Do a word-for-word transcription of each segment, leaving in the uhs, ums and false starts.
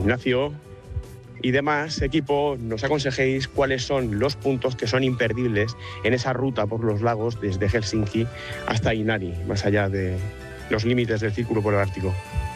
Ignacio y demás equipo nos aconsejéis cuáles son los puntos que son imperdibles en esa ruta por los lagos desde Helsinki hasta Inari, más allá de los límites del Círculo Polar Ártico.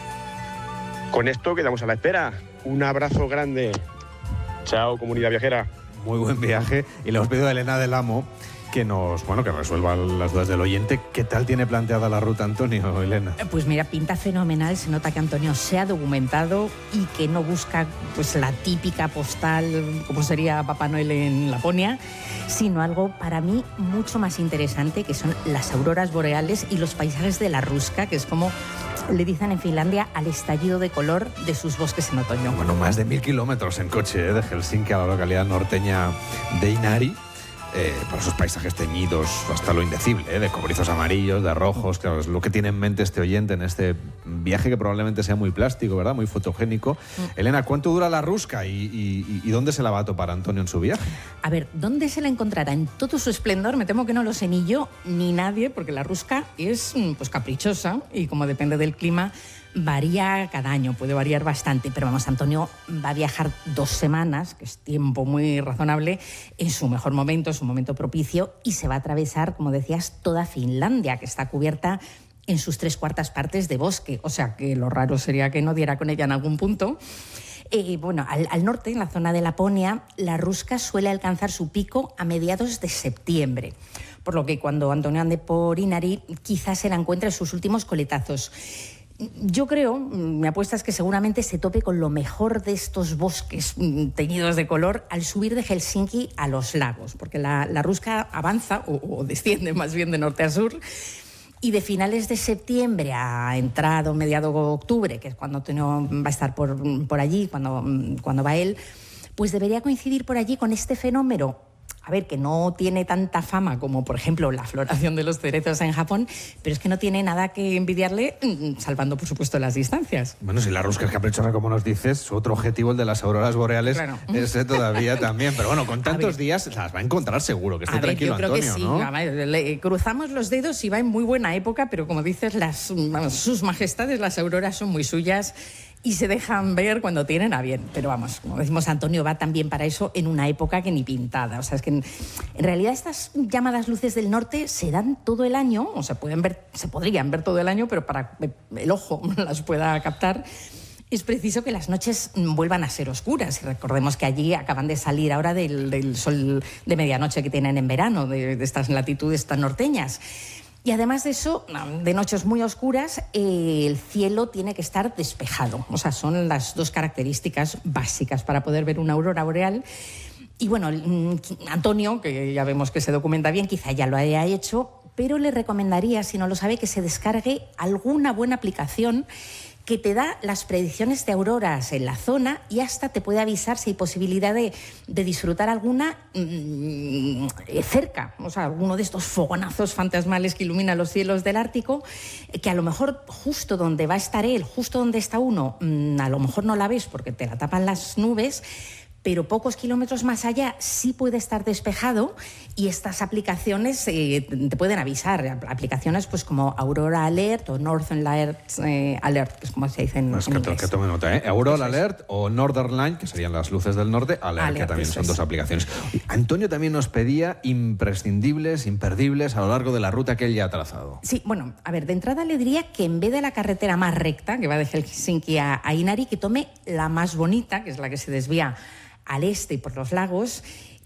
Con esto quedamos a la espera. Un abrazo grande. Chao, comunidad viajera. Muy buen viaje. Y le hemos pedido a Elena del Amo que nos, bueno, que resuelva las dudas del oyente. ¿Qué tal tiene planteada la ruta, Antonio, Elena? Pues mira, pinta fenomenal. Se nota que Antonio se ha documentado y que no busca pues la típica postal, como sería Papá Noel en Laponia, sino algo para mí mucho más interesante, que son las auroras boreales y los paisajes de la Ruska, que es como le dicen en Finlandia al estallido de color de sus bosques en otoño. Bueno, más de mil kilómetros en coche, ¿eh? De Helsinki a la localidad norteña de Inari. Eh, para esos paisajes teñidos hasta lo indecible, ¿eh? De cobrizos amarillos, de rojos, claro, es lo que tiene en mente este oyente en este viaje que probablemente sea muy plástico, ¿verdad? Muy fotogénico. Mm. Elena, ¿cuánto dura la Ruska y, y, y dónde se la va a topar Antonio en su viaje? A ver, ¿dónde se la encontrará en todo su esplendor? Me temo que no lo sé ni yo ni nadie, porque la Ruska es pues caprichosa y como depende del clima, varía cada año, puede variar bastante, pero vamos, Antonio va a viajar dos semanas, que es tiempo muy razonable, en su mejor momento, su momento propicio, y se va a atravesar, como decías, toda Finlandia, que está cubierta en sus tres cuartas partes de bosque, o sea que lo raro sería que no diera con ella en algún punto. Eh, bueno, al, al norte, en la zona de Laponia, la Ruska suele alcanzar su pico a mediados de septiembre, por lo que cuando Antonio ande por Inari, quizás se la encuentre en sus últimos coletazos. Yo creo, mi apuesta es que seguramente se tope con lo mejor de estos bosques teñidos de color al subir de Helsinki a los lagos, porque la, la Ruska avanza, o, o desciende más bien de norte a sur, y de finales de septiembre a entrado, mediado octubre, que es cuando Antonio va a estar por, por allí, cuando, cuando va él, pues debería coincidir por allí con este fenómeno. A ver, que no tiene tanta fama como, por ejemplo, la floración de los cerezos en Japón, pero es que no tiene nada que envidiarle, salvando, por supuesto, las distancias. Bueno, si la Ruska es caprichosa, como nos dices, su otro objetivo, el de las auroras boreales, claro, ese todavía también. Pero bueno, con tantos días las va a encontrar seguro, que esté a ver, tranquilo, yo creo Antonio, que sí. ¿no? A ver, le cruzamos los dedos y va en muy buena época, pero como dices, las, sus majestades, las auroras, son muy suyas y se dejan ver cuando tienen a bien. Pero vamos, como decimos, Antonio va también para eso en una época que ni pintada. O sea, es que en, en realidad estas llamadas luces del norte se dan todo el año, o se pueden ver, se podrían ver todo el año, pero para que el ojo las pueda captar, es preciso que las noches vuelvan a ser oscuras. Y recordemos que allí acaban de salir ahora del, del sol de medianoche que tienen en verano, de, de estas latitudes tan norteñas. Y además de eso, de noches muy oscuras, eh, el cielo tiene que estar despejado. O sea, son las dos características básicas para poder ver una aurora boreal. Y bueno, Antonio, que ya vemos que se documenta bien, quizá ya lo haya hecho, pero le recomendaría, si no lo sabe, que se descargue alguna buena aplicación que te da las predicciones de auroras en la zona y hasta te puede avisar si hay posibilidad de, de disfrutar alguna mmm, cerca, o sea, alguno de estos fogonazos fantasmales que iluminan los cielos del Ártico, que a lo mejor justo donde va a estar él, justo donde está uno, mmm, a lo mejor no la ves porque te la tapan las nubes, pero pocos kilómetros más allá sí puede estar despejado y estas aplicaciones eh, te pueden avisar. Aplicaciones pues como Aurora Alert o Northern Alert, eh, Alert, que es como se dice en, pues en que, inglés. Que tome nota, ¿eh? Aurora Alert o Northern Line, que serían las luces del norte, Alert, Alert que también son es. dos aplicaciones. Antonio también nos pedía imprescindibles, imperdibles a lo largo de la ruta que él ya ha trazado. Sí, bueno, a ver, de entrada le diría que en vez de la carretera más recta, que va de Helsinki a, a Inari, que tome la más bonita, que es la que se desvía al este y por los lagos.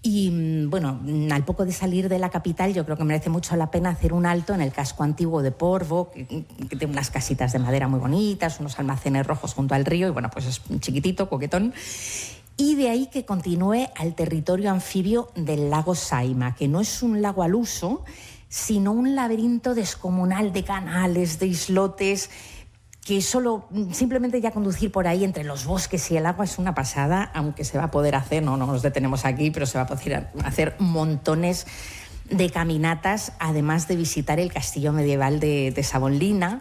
Y bueno, al poco de salir de la capital yo creo que merece mucho la pena hacer un alto en el casco antiguo de Porvoo, que, que tiene unas casitas de madera muy bonitas, unos almacenes rojos junto al río, y bueno, pues es chiquitito, coquetón. Y de ahí que continúe al territorio anfibio del lago Saimaa, que no es un lago al uso, sino un laberinto descomunal de canales, de islotes, que solo simplemente ya conducir por ahí entre los bosques y el agua es una pasada, aunque se va a poder hacer, no, no nos detenemos aquí, pero se va a poder hacer montones de caminatas, además de visitar el castillo medieval de, de Savonlinna.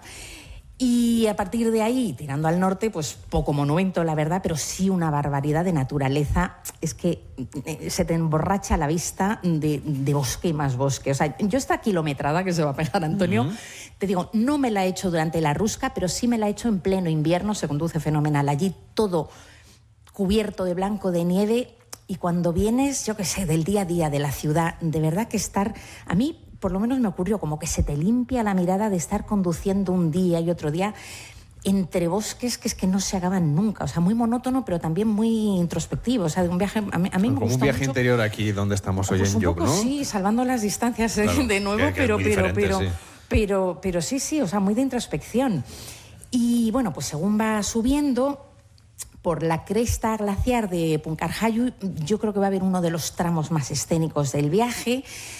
Y a partir de ahí, tirando al norte, pues poco monumento, la verdad, pero sí una barbaridad de naturaleza. Es que se te emborracha la vista de, de bosque y más bosque. O sea, yo esta kilometrada que se va a pegar Antonio, uh-huh. te digo, no me la he hecho durante la Ruska, pero sí me la he hecho en pleno invierno, se conduce fenomenal. Allí todo cubierto de blanco de nieve. Y cuando vienes, yo qué sé, del día a día de la ciudad, de verdad que estar... A mí, por lo menos me ocurrió, como que se te limpia la mirada de estar conduciendo un día y otro día entre bosques que es que no se acaban nunca. O sea, muy monótono, pero también muy introspectivo. O sea, de un viaje... A mí, a mí me como gusta un viaje mucho, interior aquí donde estamos hoy pues en un Lluc, poco, ¿no? Sí, salvando las distancias Claro, de nuevo, que- que pero, es muy pero, diferente, pero, sí. pero, pero sí, sí, o sea, muy de introspección. Y bueno, pues según va subiendo... Por la cresta glaciar de Puncarhayu, yo creo que va a haber uno de los tramos más escénicos del viaje.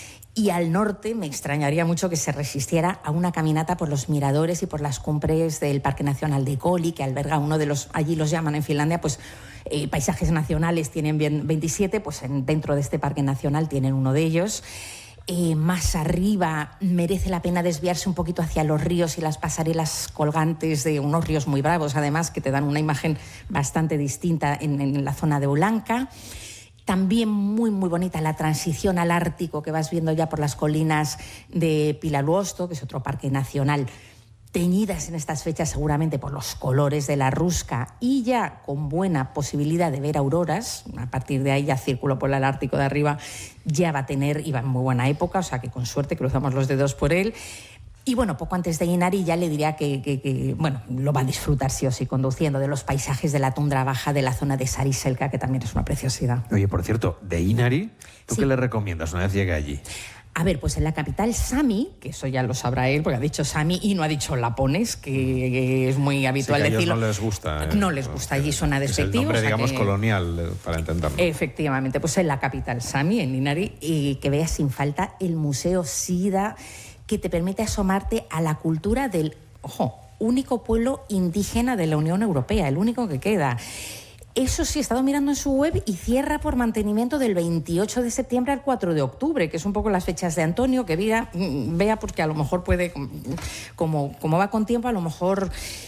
Y al norte me extrañaría mucho que se resistiera a una caminata por los miradores y por las cumbres del Parque Nacional de Koli, que alberga uno de los, allí los llaman en Finlandia, pues eh, paisajes nacionales, tienen bien veintisiete, pues en, dentro de este Parque Nacional tienen uno de ellos. Eh, más arriba merece la pena desviarse un poquito hacia los ríos y las pasarelas colgantes de unos ríos muy bravos, además, que te dan una imagen bastante distinta en, en la zona de Ulanka. También muy, muy bonita la transición al Ártico que vas viendo ya por las colinas de Pilaluosto, que es otro parque nacional, teñidas en estas fechas seguramente por los colores de la Ruska y ya con buena posibilidad de ver auroras. A partir de ahí ya Círculo Polar Ártico de arriba ya va a tener, y va en muy buena época, o sea que con suerte cruzamos los dedos por él. Y bueno, poco antes de Inari ya le diría que, que, que bueno, lo va a disfrutar sí o sí conduciendo, de los paisajes de la tundra baja de la zona de Sariselka, que también es una preciosidad. Oye, por cierto, de Inari, ¿tú Sí. qué le recomiendas una vez llegue allí? A ver, pues en la capital Sami, que eso ya lo sabrá él, porque ha dicho Sami y no ha dicho Lapones, que es muy habitual Sí, que a ellos decirlo. no les gusta. eh, No les gusta, allí suena Es el despectivo. nombre, o sea digamos, que- colonial, eh, para entenderlo. Efectivamente, pues en la capital Sami, en Inari, y que veas sin falta el Museo Sida, que te permite asomarte a la cultura del, ojo, único pueblo indígena de la Unión Europea, el único que queda. Eso sí, he estado mirando en su web y cierra por mantenimiento del veintiocho de septiembre al cuatro de octubre, que es un poco las fechas de Antonio, que vea, vea porque a lo mejor puede, como, como va con tiempo, a lo mejor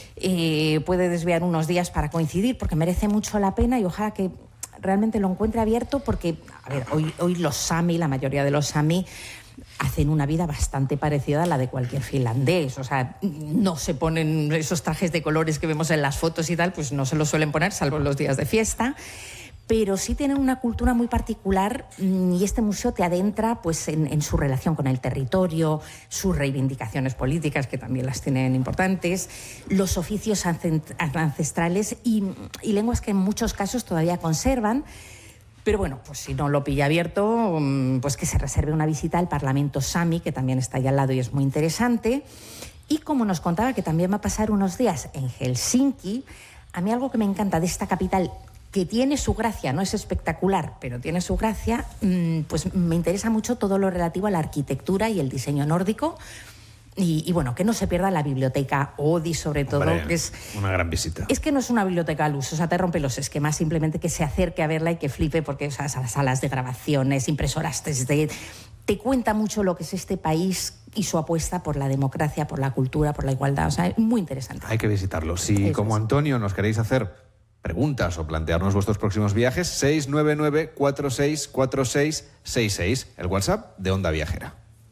eh, puede desviar unos días para coincidir, porque merece mucho la pena y ojalá que realmente lo encuentre abierto, porque, a ver, hoy, hoy los Sami, la mayoría de los Sami, hacen una vida bastante parecida a la de cualquier finlandés. O sea, no se ponen esos trajes de colores que vemos en las fotos y tal, pues no se los suelen poner, salvo en los días de fiesta. Pero sí tienen una cultura muy particular y este museo te adentra pues, en, en su relación con el territorio, sus reivindicaciones políticas, que también las tienen importantes, los oficios ancestrales y, y lenguas que en muchos casos todavía conservan. Pero bueno, pues si no lo pilla abierto, pues que se reserve una visita al Parlamento Sami, que también está ahí al lado y es muy interesante. Y como nos contaba que también va a pasar unos días en Helsinki, a mí algo que me encanta de esta capital, que tiene su gracia, no es espectacular, pero tiene su gracia, pues me interesa mucho todo lo relativo a la arquitectura y el diseño nórdico. Y, y bueno, que no se pierda la biblioteca Odi, sobre todo. Hombre, Que es, una gran visita. es que no es una biblioteca al uso, o sea, te rompe los esquemas, simplemente que se acerque a verla y que flipe, porque o sea, esas salas de grabaciones, impresoras tres D, te cuenta mucho lo que es este país y su apuesta por la democracia, por la cultura, por la igualdad. O sea, es muy interesante. Hay que visitarlo. Si, Eso como es. Antonio, nos queréis hacer preguntas o plantearnos vuestros próximos viajes, seis nueve nueve, cuatro seis cuatro seis seis seis, el WhatsApp de Onda Viajera.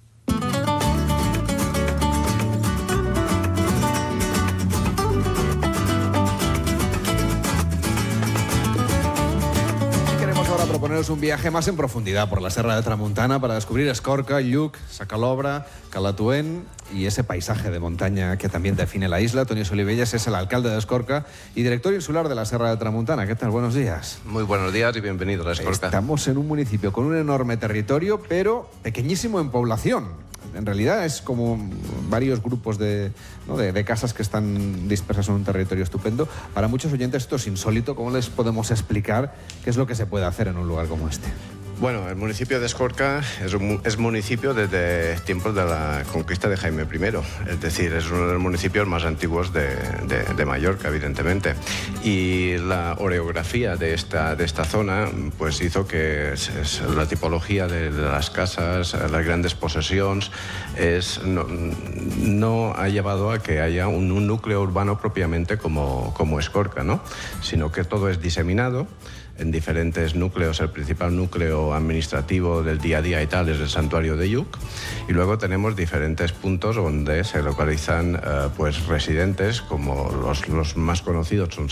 Proponeros un viaje más en profundidad por la Serra de Tramuntana para descubrir Escorca, Lluc, Sacalobra, Calatuén y ese paisaje de montaña que también define la isla. Antonio Solivelles es el alcalde de Escorca y director insular de la Serra de Tramuntana. ¿Qué tal? Buenos días. Muy buenos días y bienvenidos a Escorca. Estamos en un municipio con un enorme territorio, pero pequeñísimo en población. En realidad es como varios grupos de, ¿no? de, de casas que están dispersas en un territorio estupendo. Para muchos oyentes esto es insólito. ¿Cómo les podemos explicar qué es lo que se puede hacer en un lugar como este? Bueno, el municipio de Escorca es, un, es municipio desde tiempos de la conquista de Jaime primero. Es decir, es uno de los municipios más antiguos de, de, de Mallorca, evidentemente. Y la orografía de esta, de esta zona pues hizo que es, es la tipología de, de las casas, las grandes posesiones, es, no, no ha llevado a que haya un, un núcleo urbano propiamente como, como Escorca, ¿no? Sino que todo es diseminado en diferentes núcleos. El principal núcleo administrativo del día a día y tal es el santuario de Lluc, y luego tenemos diferentes puntos donde se localizan eh, pues residentes, como los, los más conocidos son